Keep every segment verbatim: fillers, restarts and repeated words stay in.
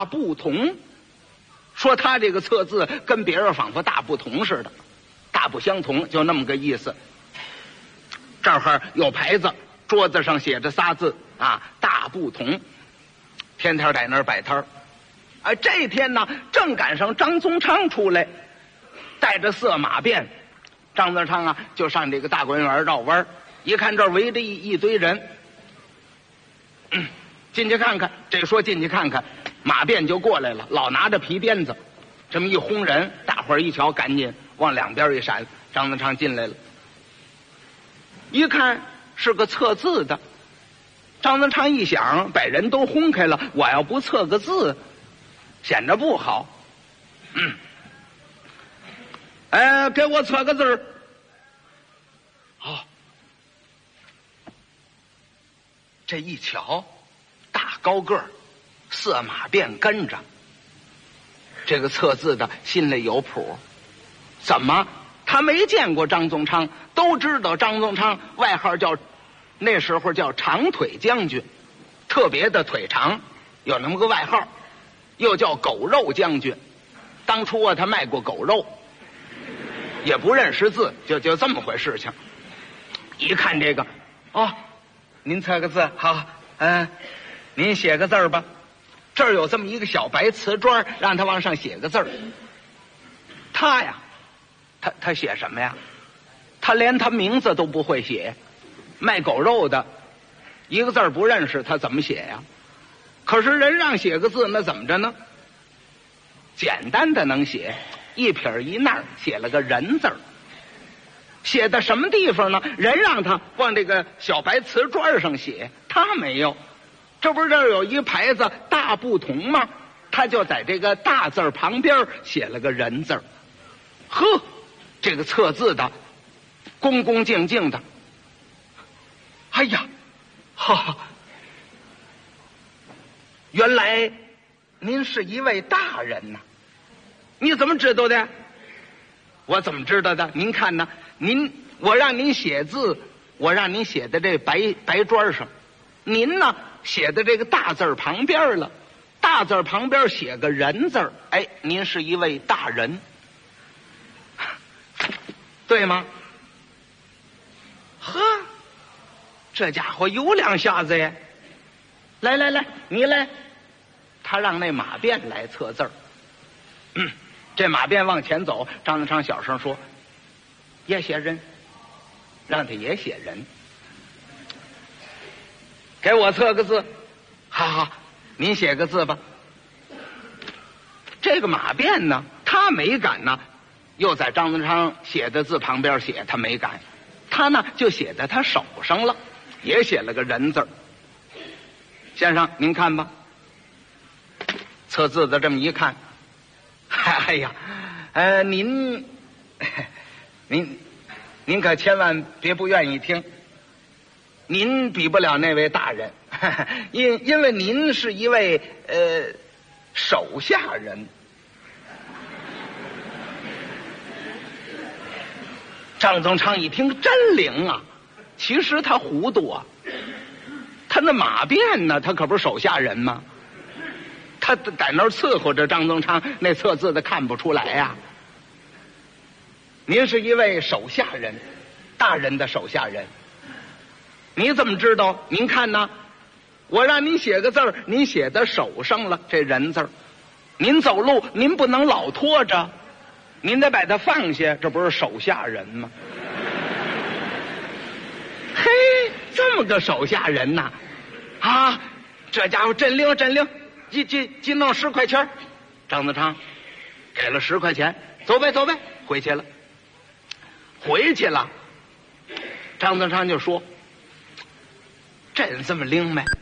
不同，说他这个测字跟别人仿佛大不同似的，大不相同，就那么个意思。这儿有牌子，桌子上写着仨字啊，大不同。天天在那儿摆摊儿，哎，这天呢，正赶上张宗昌出来，带着色马鞭。张宗昌啊，就上这个大观园绕弯，一看这儿围着一一堆人，嗯，进去看看。这说进去看看，马鞭就过来了，老拿着皮鞭子，这么一轰人，大伙儿一瞧，赶紧往两边一闪。张宗昌进来了，一看是个测字的。张宗昌一想，把人都轰开了，我要不测个字，显得不好。嗯，哎，给我测个字儿。好、哦，这一瞧，大高个儿，色马鞭跟着。这个测字的心里有谱，怎么？他没见过张宗昌，都知道张宗昌外号叫。那时候叫长腿将军，特别的腿长，有那么个外号，又叫狗肉将军。当初啊，他卖过狗肉，也不认识字，就就这么回事情。一看这个，哦，您测个字，好，嗯，您写个字儿吧。这儿有这么一个小白瓷砖，让他往上写个字儿。他呀，他他写什么呀？他连他名字都不会写。卖狗肉的，一个字不认识，他怎么写呀？可是人让写个字，那怎么着呢？简单的能写，一撇一捺写了个人字儿。写的什么地方呢？人让他往这个小白瓷砖上写，他没有。这不是这儿有一牌子大不同吗？他就在这个大字旁边写了个人字儿。呵，这个测字的恭恭敬敬的。哎呀，哈哈！原来您是一位大人呐！你怎么知道的？我怎么知道的？您看呢？您我让您写字，我让您写在这白白砖上，您呢写在这个大字旁边了，大字旁边写个人字，哎，您是一位大人，对吗？呵。这家伙有两下子呀！来来来，你来。他让那马鞭来测字儿。嗯，这马鞭往前走，张宗昌小声说：“也写人，让他也写人。给我测个字。好好，您写个字吧。”这个马鞭呢，他没敢呢，又在张宗昌写的字旁边写，他没敢，他呢就写在他手上了。也写了个人字儿。先生您看吧。测字的这么一看，哎呀，呃，您您您可千万别不愿意听，您比不了那位大人，因因为您是一位呃手下人。张宗昌一听真灵啊，其实他糊涂啊，他那马鞭呢，他可不是手下人吗？他在那儿伺候着张宗昌，那测字的看不出来呀、啊。您是一位手下人，大人的手下人，你怎么知道？您看呢？我让您写个字儿，您写在手上了，这人字儿。您走路您不能老拖着，您得把它放下，这不是手下人吗？嘿，这么个手下人呐，啊，这家伙真灵真灵，一一一弄十块钱，张宗昌给了十块钱，走呗走呗，回去了，回去了。张宗昌就说：“真这么灵没？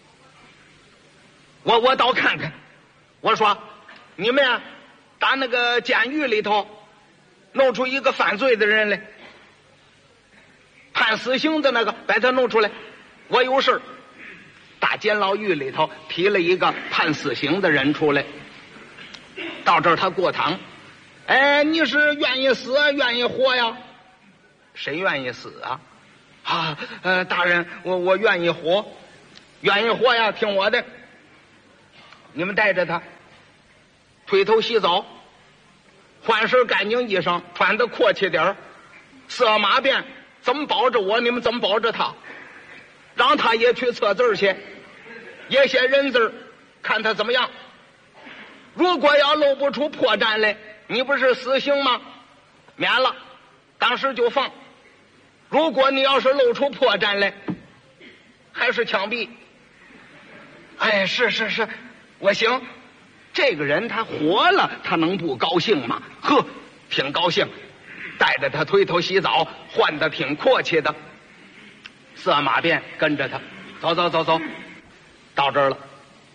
我我倒看看。我说你们呀，打那个监狱里头弄出一个犯罪的人来。”判死刑的那个，把他弄出来，我有事。大监牢狱里头提了一个判死刑的人出来，到这儿他过堂。哎，你是愿意死愿意活呀？谁愿意死啊？啊，呃，大人，我我愿意活，愿意活呀，听我的。 你们带着他推头洗澡，换身干净衣裳，穿得阔气点儿，色马鞭怎么保着我，你们怎么保着他，让他也去测字去，也写人字，看他怎么样。如果要露不出破绽来，你不是死刑吗？免了，当时就放。如果你要是露出破绽来，还是枪毙。哎，是是是，我行。这个人他活了，他能不高兴吗？呵，挺高兴，带着他推头洗澡，换得挺阔气的。色马鞭跟着他，走走走走，到这儿了。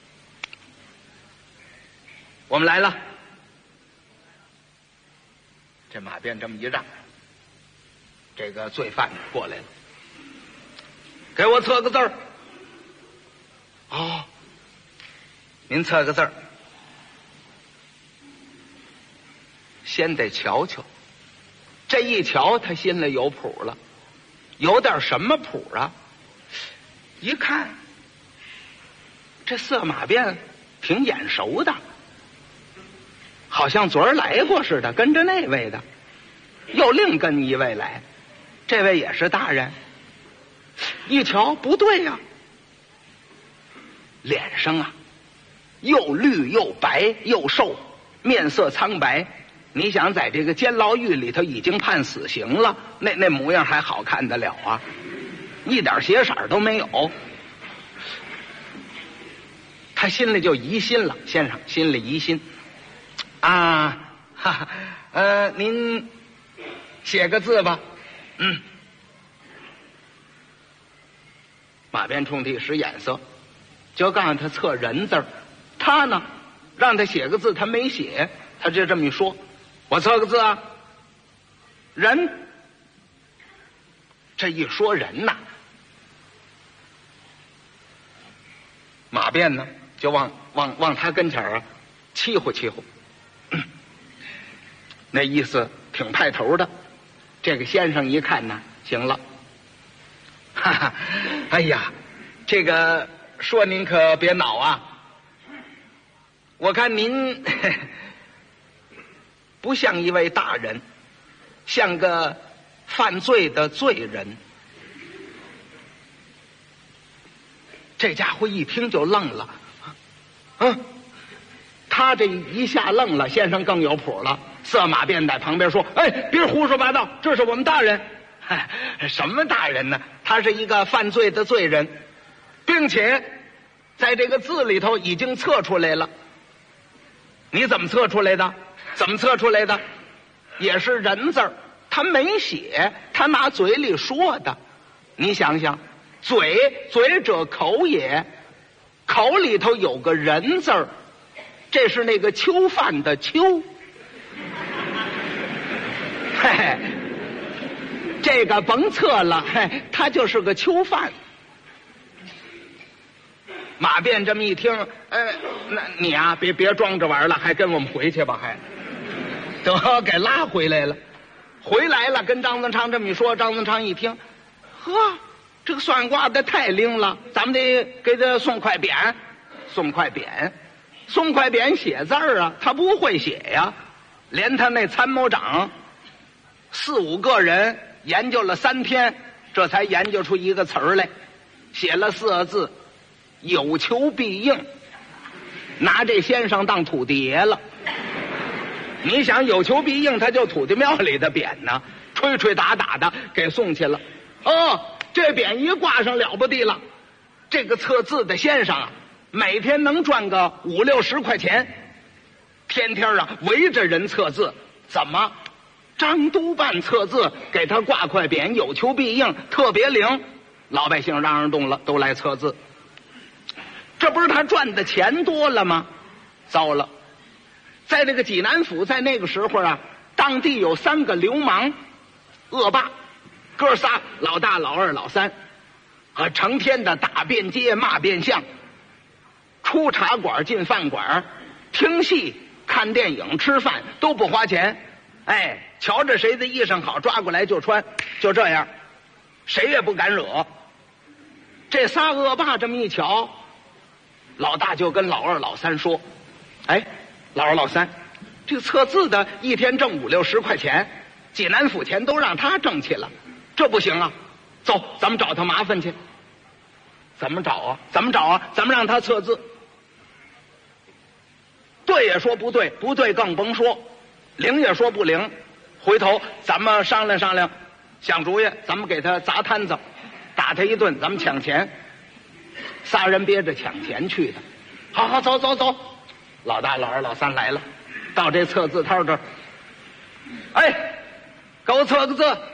我们来了。这马鞭这么一让，这个罪犯过来了，给我测个字儿。哦，您测个字儿，先得瞧瞧。这一瞧，他心里有谱了，有点什么谱啊？一看，这色马鞭挺眼熟的，好像昨儿来过似的，跟着那位的，又另跟一位来，这位也是大人。一瞧不对呀、啊，脸上啊又绿又白又瘦，面色苍白。你想在这个监牢狱里头已经判死刑了，那那模样还好看得了啊？一点血色都没有。他心里就疑心了，先生心里疑心啊，哈哈，呃，您写个字吧。嗯。马鞭冲地使眼色，就告诉他测人字儿。他呢，让他写个字，他没写，他就这么一说：“我测个字啊，人。”这一说人呐，马鞭呢就往往往他跟前啊欺呼欺呼，那意思挺派头的。这个先生一看呢，行了，哈哈，哎呀，这个说您可别恼啊，我看您不像一位大人，像个犯罪的罪人。这家伙一听就愣了，嗯，他这一下愣了，先生更有谱了。色马鞭在旁边说：“哎，别胡说八道，这是我们大人。”什么大人呢？他是一个犯罪的罪人，并且在这个字里头已经测出来了。你怎么测出来的？怎么测出来的？也是人字儿，他没写，他拿嘴里说的。你想想，嘴嘴者口也，口里头有个人字儿，这是那个囚犯的囚。嘿嘿，这个甭测了，嘿，他就是个囚犯。马鞭这么一听，呃，那你啊，别别装着玩了，还跟我们回去吧，还得给拉回来了。回来了，跟张增昌这么一说，张增昌一听，呵，这个算卦的太灵了，咱们得给他送块匾。送块匾，送块匾写字儿啊，他不会写呀。连他那参谋长四五个人研究了三天，这才研究出一个词儿来，写了四个字：有求必应。拿这先生当土地爷了。你想有求必应，他就土地庙里的匾呢，吹吹打打的给送去了。哦，这匾一挂上了不地了，这个测字的先生啊，每天能赚个五六十块钱，天天啊围着人测字。怎么？张督办测字，给他挂块匾，有求必应，特别灵。老百姓嚷嚷动了，都来测字。这不是他赚的钱多了吗？糟了，在这个济南府，在那个时候啊，当地有三个流氓恶霸，哥仨，老大老二老三，啊，成天的打遍街骂遍巷，出茶馆进饭馆，听戏看电影吃饭都不花钱。哎，瞧着谁的衣裳好，抓过来就穿，就这样，谁也不敢惹。这仨恶霸这么一瞧， 老大就跟老二老三说：“哎，老二老三，这个测字的一天挣五六十块钱，济南府钱都让他挣去了，这不行啊！走，咱们找他麻烦去。怎么找啊？怎么找啊？咱们让他测字。对也说不对，不对更甭说，灵也说不灵。回头咱们商量商量，想主意，咱们给他砸摊子，打他一顿，咱们抢钱。仨人憋着抢钱去的。好好，走走走。老大、老二、老三来了，到这测字摊这儿。哎，给我测个字。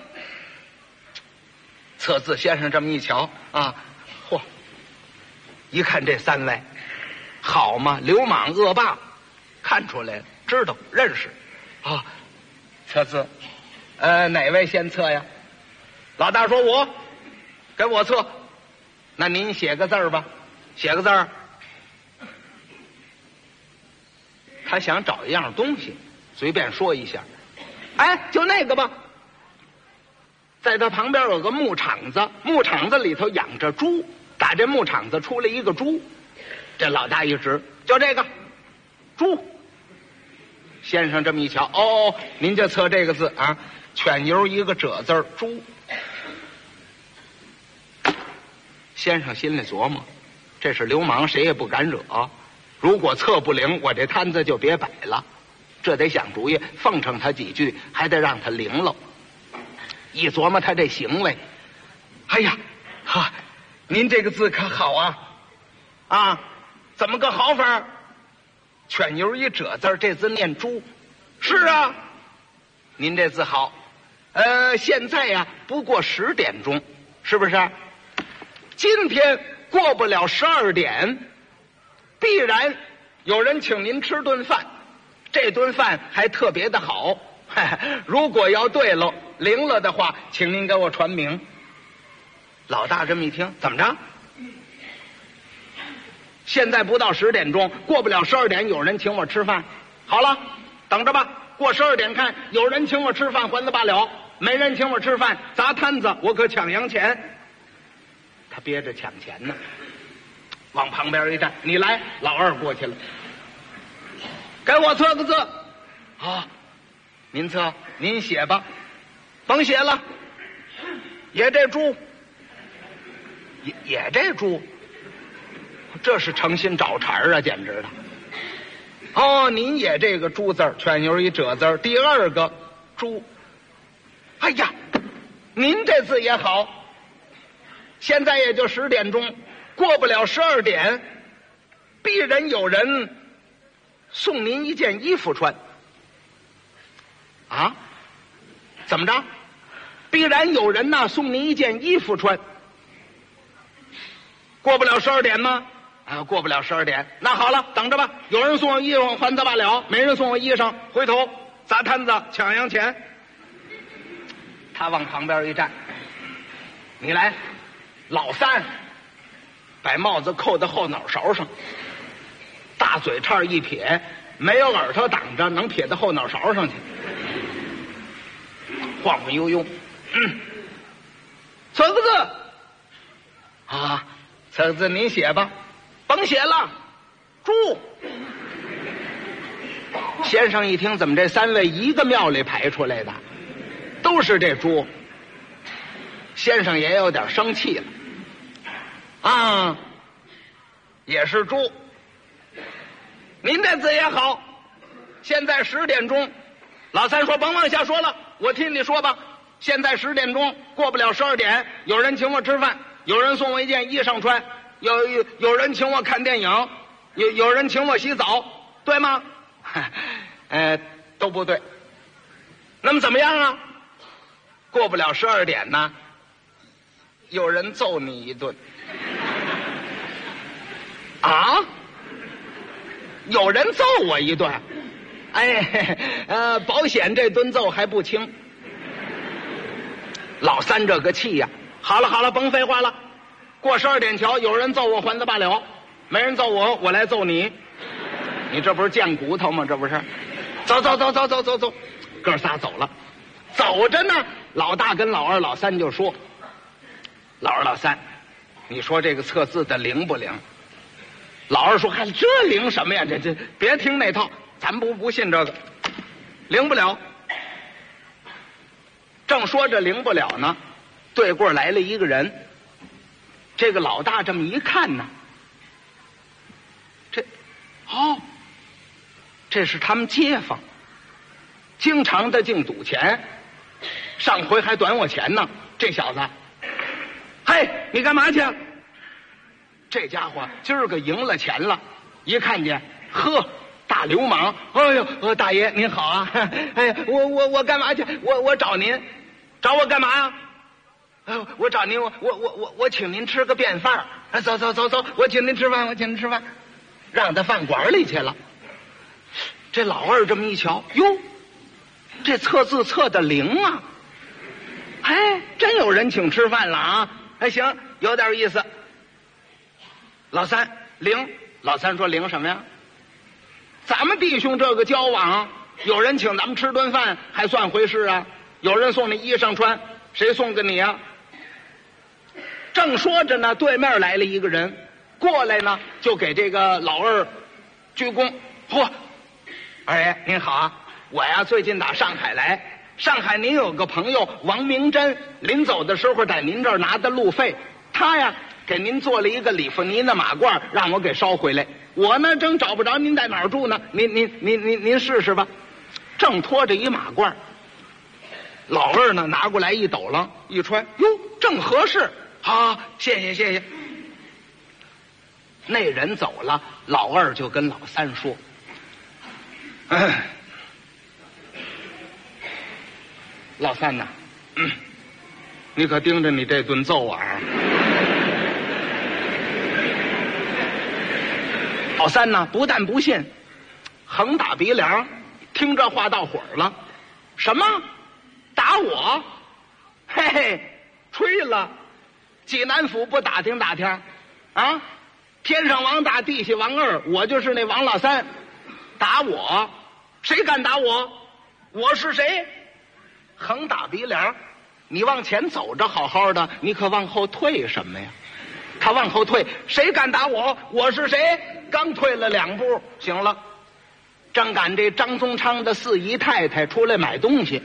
测字先生这么一瞧啊，嚯！一看这三位，好嘛，流氓恶霸，看出来了，知道认识啊。测字，呃，哪位先测呀？老大说我，给我测。那您写个字儿吧，写个字儿。他想找一样东西，随便说一下。哎，就那个吧。在他旁边有个牧场子，牧场子里头养着猪，打这牧场子出来一个猪。这老大一指，就这个猪。先生这么一瞧，哦，您就测这个字啊，犬由一个褶字儿，猪。先生心里琢磨，这是流氓，谁也不敢惹。如果测不灵，我这摊子就别摆了。这得想主意，奉承他几句，还得让他灵喽。一琢磨他这行为，哎呀，哈，您这个字可好啊！啊，怎么个好法？犬由一褶字，这字念猪。是啊，您这字好。呃，现在呀、啊，不过十点钟，是不是？今天过不了十二点，必然有人请您吃顿饭，这顿饭还特别的好。如果要对了灵了的话，请您给我传名。老大这么一听，怎么着？现在不到十点钟，过不了十二点，有人请我吃饭。好了，等着吧，过十二点看，有人请我吃饭还得罢了，没人请我吃饭砸摊子，我可抢洋钱。他憋着抢钱呢，往旁边一站，你来。老二过去了，给我测个字。啊，您测，您写吧，甭写了。也这猪，也也这猪，这是诚心找茬啊，简直的。哦，您也这个猪字儿，犬由一褶字儿，第二个猪。哎呀，您这字也好。现在也就十点钟，过不了十二点，必然有人送您一件衣服穿。啊？怎么着？必然有人呐送您一件衣服穿。过不了十二点吗？啊，过不了十二点。那好了，等着吧。有人送我衣服还则罢了，没人送我衣裳，回头砸摊子抢洋钱。他往旁边一站，你来。老三把帽子扣在后脑勺上，大嘴叉一撇，没有耳朵挡着，能撇到后脑勺上去，晃晃悠悠。嗯，测个字啊，测个字您写吧，甭写了。猪。先生一听，怎么这三位一个庙里排出来的，都是这猪？先生也有点生气了。啊，也是猪。您这字也好，现在十点钟。老三说甭往下说了，我听你说吧。现在十点钟，过不了十二点，有人请我吃饭，有人送我一件衣裳穿，有有有人请我看电影，有有人请我洗澡，对吗？呃，都不对。那么怎么样啊？过不了十二点呢，有人揍你一顿。啊？有人揍我一顿？哎，呃，保险这顿揍还不轻。老三这个气呀、啊！好了好了，甭废话了。过十二点瞧，有人揍我还则罢了，没人揍我，我来揍你。你这不是贱骨头吗？这不是？走走走走走走走，哥仨走了。走着呢，老大跟老二、老三就说：“老二、老三，你说这个测字的灵不灵？” 老二说：“还这灵什么呀？这这别听那套，咱不不信这个，灵不了。”正说着灵不了呢，对过来了一个人。这个老大这么一看呢，这哦，这是他们街坊，经常的净赌钱，上回还短我钱呢。这小子，嘿，你干嘛去？这家伙今儿个赢了钱了，一看见，呵，大流氓！哎呦，呃，大爷您好啊！哎呀，我我我干嘛去？我我找您，找我干嘛呀？呃，我找您，我我我我我请您吃个便饭。啊，走走走走，我请您吃饭，我请您吃饭，让到饭馆里去了。这老二这么一瞧，哟，这测字测的灵啊！哎，真有人请吃饭了啊！哎，行，有点意思。老三灵，老三说灵什么呀？咱们弟兄这个交往，有人请咱们吃顿饭还算回事啊？有人送你衣裳穿，谁送给你啊？正说着呢，对面来了一个人，过来呢就给这个老二鞠躬。嚯，二爷您好啊，我呀最近打上海来，上海您有个朋友王明珍，临走的时候在您这儿拿的路费，他呀给您做了一个里弗尼的马褂，让我给捎回来。我呢正找不着您在哪儿住呢，您您您您您试试吧。正拖着一马褂，老二呢拿过来一抖楞一穿，哟，正合适。好，谢谢谢谢。那人走了，老二就跟老三说：“哎，老三呐，嗯，你可盯着你这顿揍啊！”老三呢不但不信，横打鼻梁，听这话到火了。什么？打我？嘿嘿，吹了！济南府不打听打听啊？天上王大，地下王二，我就是那王老三。打我？谁敢打我？我是谁？横打鼻梁，你往前走着好好的，你可往后退什么呀？他往后退，谁敢打我？我是谁？刚退了两步，行了，正赶这张宗昌的四姨太太出来买东西，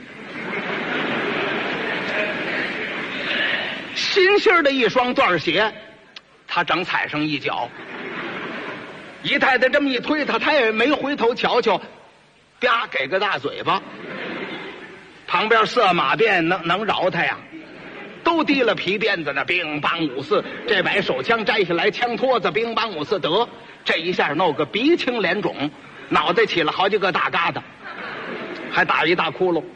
新新的一双缎鞋，他整踩上一脚。姨太太这么一推他，他也没回头瞧瞧，啪给个大嘴巴。旁边色马鞭能能饶他呀？都提了皮鞭子呢，乒乓五四，这把手枪摘下来，枪托子乒乓五四，得这一下弄个鼻青脸肿，脑袋起了好几个大疙瘩，还打一大窟窿。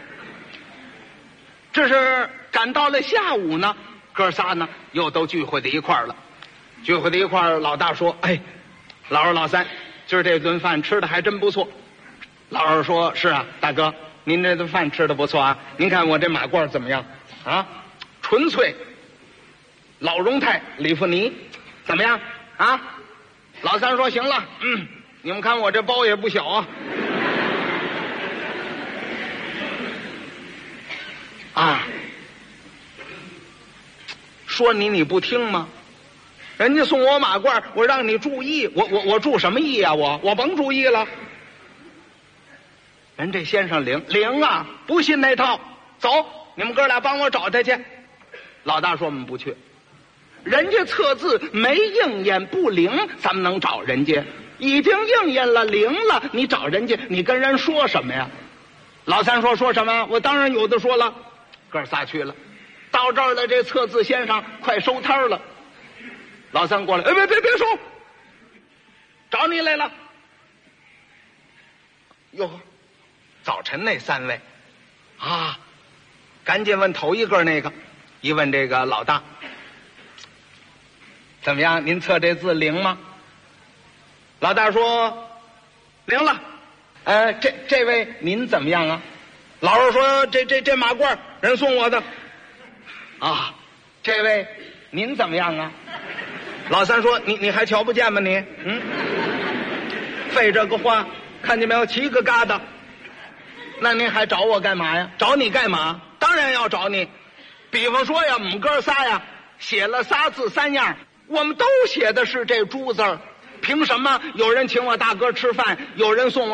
这是赶到了下午呢，哥仨呢又都聚会在一块儿了。聚会在一块儿，老大说：“哎，老二老三，今儿这顿饭吃的还真不错。”老二说：“是啊，大哥，您这顿饭吃的不错啊。您看我这马褂怎么样啊？纯粹老荣泰里弗尼，怎么样啊？”老三说：“行了，嗯，你们看我这包也不小啊。”啊，说你你不听吗？人家送我马褂，我让你注意，我我我注什么意啊？我我甭注意了。人这先生灵灵啊，不信那套，走，你们哥俩帮我找他去。老大说：“我们不去，人家测字没应验不灵，咱们能找人家？已经应验了灵了，你找人家，你跟人说什么呀？”老三说：“说什么？我当然有的说了。”哥仨去了，到这儿了，这测字先生快收摊了。老三过来：“哎，别别别收，找你来了。”哟，早晨那三位啊，赶紧问头一个那个，一问这个老大，怎么样？您测这字灵吗？老大说：“灵了。”呃，这这位您怎么样啊？老二说：“这这这马褂人送我的。”啊，这位您怎么样啊？老三说：“你你还瞧不见吗你？嗯，费这个话，看见没有？七个疙瘩。那您还找我干嘛呀？找你干嘛？当然要找你。比方说呀，我们哥仨呀，写了仨字三样，我们都写的是这朱字儿， 凭什么有人请我大哥吃饭，有人送我